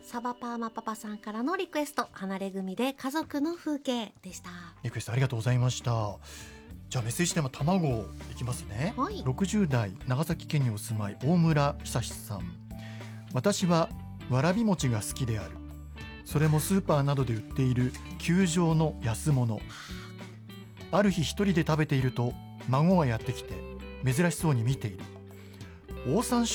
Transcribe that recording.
サバパーマパパさんからのリクエスト、離れ組で家族の風景でした。 リクエストありがとうございました。じゃあメッセージテーマ卵いきますね、 はい、 60代長崎県にお住まい大村久志さん。私はわらび餅が好きである。それもスーパーなどで売っている球状の安物。ある日一人で食べていると孫がやってきて珍しそうに見ている。オオサンシ